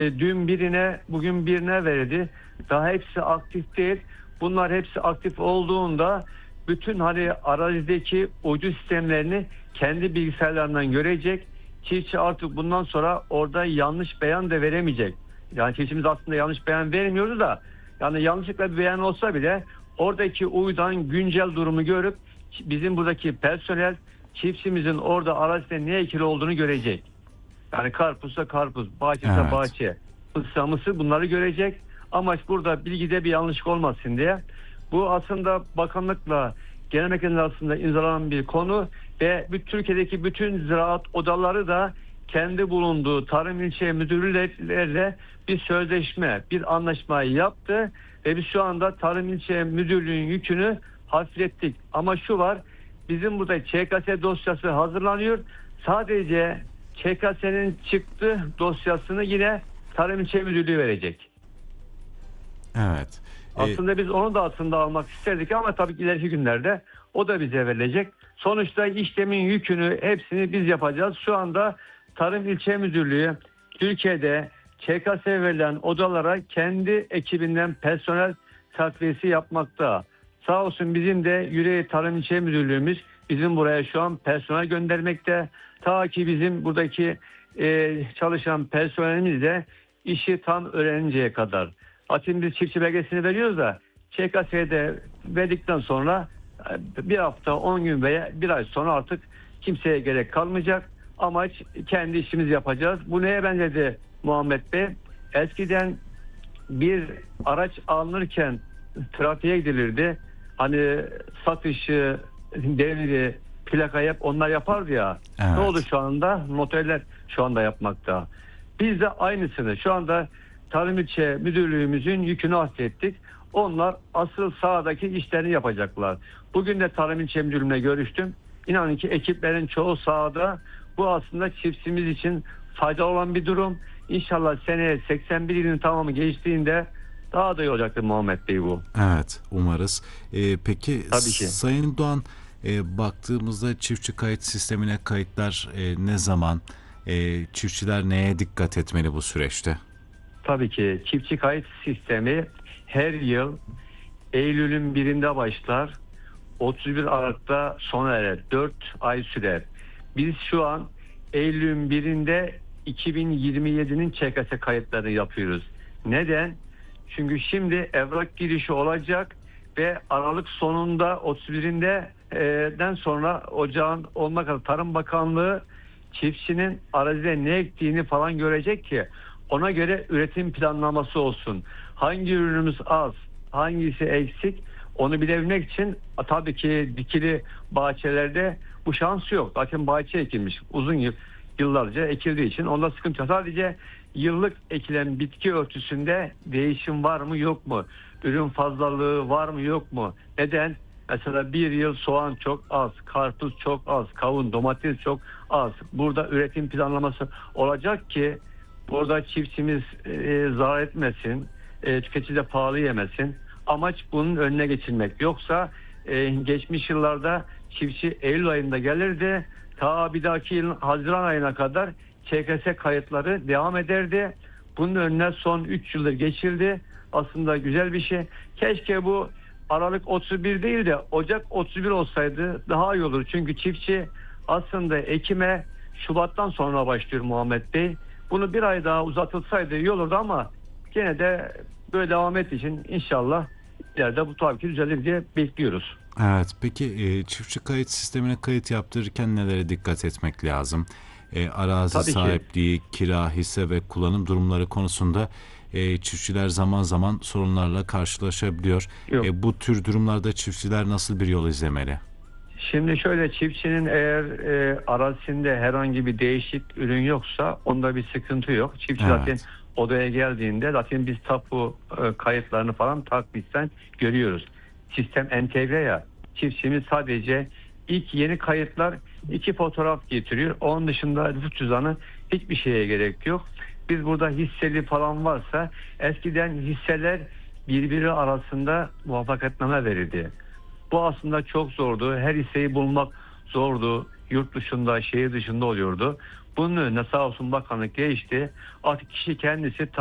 Dün birine, bugün birine verildi. Daha hepsi aktif değil. Bunlar hepsi aktif olduğunda bütün hani arazideki uydu sistemlerini kendi bilgisayarlarından görecek. Çiftçi artık bundan sonra orada yanlış beyan da veremeyecek. Yani çiftçimiz aslında yanlış beyan vermiyordu da yani yanlışlıkla bir beyan olsa bile oradaki uydudan güncel durumu görüp bizim buradaki personel çiftçimizin orada arazide ne ekili olduğunu görecek. Yani karpuzsa karpuz, bahçeyse Evet. bahçe, mısırsa mısır bunları görecek. Amaç burada bilgide bir yanlışlık olmasın diye. Bu aslında bakanlıkla genel mekanizma arasında imzalanan bir konu ve Türkiye'deki bütün ziraat odaları da kendi bulunduğu tarım ilçe müdürleriyle bir sözleşme, bir anlaşma yaptı ve biz şu anda tarım ilçe müdürlüğünün yükünü hafiflettik. Ama şu var, bizim burada ÇKS dosyası hazırlanıyor. Sadece ÇKS'nin çıktı dosyasını yine Tarım İlçe Müdürlüğü verecek. Evet. Aslında biz onu da aslında almak isterdik ama tabii ki ileriki günlerde o da bize verilecek. Sonuçta işlemin yükünü hepsini biz yapacağız. Şu anda Tarım İlçe Müdürlüğü Türkiye'de ÇKS verilen odalara kendi ekibinden personel takviyesi yapmakta. Sağ olsun bizim de Yüreği Tarım İlçe Müdürlüğümüz bizim buraya şu an personel göndermekte. Ta ki bizim buradaki çalışan personelimiz de işi tam öğreninceye kadar. Hatim biz çiftçi belgesini veriyoruz da ÇKS'de verdikten sonra bir hafta 10 gün veya bir ay sonra artık kimseye gerek kalmayacak. Amaç kendi işimizi yapacağız. Bu neye benzedi Muhammed Bey? Eskiden bir araç alınırken trafiğe gidilirdi. Hani satışı, devri, plaka yap onlar yapardı ya. Evet. Ne oldu şu anda? Noterler şu anda yapmakta. Biz de aynısını şu anda Tarım İlçe Müdürlüğümüzün yükünü hafiflettik. Onlar asıl sahadaki işlerini yapacaklar. Bugün de Tarım İlçe Müdürlüğü'ne görüştüm. İnanın ki ekiplerin çoğu sahada. Bu aslında çiftçimiz için faydalı olan bir durum. İnşallah seneye 81 ilin tamamı geçtiğinde daha da iyi olacaktır Muhammed Bey bu. Evet, umarız. Peki Tabii ki. Sayın Doğan, baktığımızda çiftçi kayıt sistemine kayıtlar ne zaman, çiftçiler neye dikkat etmeli bu süreçte? Tabii ki çiftçi kayıt sistemi her yıl Eylül'ün birinde başlar, 31 Aralık'ta sona erer. 4 ay sürer. Biz şu an Eylül'ün birinde 2027'nin ÇKS kayıtlarını yapıyoruz. Neden? Çünkü şimdi evrak girişi olacak ve Aralık sonunda 31'inde den sonra ocağın olmak üzere Tarım Bakanlığı çiftçinin arazide ne ektiğini falan görecek ki ona göre üretim planlaması olsun. Hangi ürünümüz az, hangisi eksik onu bilebilmek için tabii ki dikili bahçelerde bu şans yok. Zaten bahçe ekilmiş uzun yıllarca ekildiği için onda sıkıntı yok. Sadece yıllık ekilen bitki örtüsünde değişim var mı yok mu? Ürün fazlalığı var mı yok mu? Neden? Mesela bir yıl soğan çok az, karpuz çok az, kavun, domates çok az. Burada üretim planlaması olacak ki burada çiftçimiz zarar etmesin, tüketici de pahalı yemesin. Amaç bunun önüne geçilmek. Yoksa geçmiş yıllarda çiftçi Eylül ayında gelirdi. Ta bir dahaki yılın Haziran ayına kadar ÇKS kayıtları devam ederdi. Bunun önüne son 3 yıldır geçildi. Aslında güzel bir şey. Keşke bu Aralık 31 değil de Ocak 31 olsaydı daha iyi olur. Çünkü çiftçi aslında ekime Şubat'tan sonra başlıyor Muhammed Bey. Bunu bir ay daha uzatılsaydı iyi olurdu ama gene de böyle devam ettiği için inşallah ileride bu tabii ki düzelir diye bekliyoruz. Evet, peki çiftçi kayıt sistemine kayıt yaptırırken nelere dikkat etmek lazım? Arazi Tabii ki. sahipliği, kira, hisse ve kullanım durumları konusunda çiftçiler zaman zaman sorunlarla karşılaşabiliyor. Yok. Bu tür durumlarda çiftçiler nasıl bir yol izlemeli? Şimdi şöyle çiftçinin eğer arazisinde herhangi bir değişik ürün yoksa onda bir sıkıntı yok. Çiftçi Evet. zaten odaya geldiğinde zaten biz tapu kayıtlarını falan takvisten görüyoruz. Sistem entegre ya. Çiftçimiz sadece ilk yeni kayıtlar 2 fotoğraf getiriyor. Onun dışında nüfus cüzdanı hiçbir şeye gerek yok. Biz burada hisseli falan varsa eskiden hisseler birbiri arasında muvaffakatname verildi. Bu aslında çok zordu. Her hisseyi bulmak zordu. yurt dışında, şehir dışında oluyordu. Bunun önüne sağ olsun bakanlık geçti. Artık kişi kendisi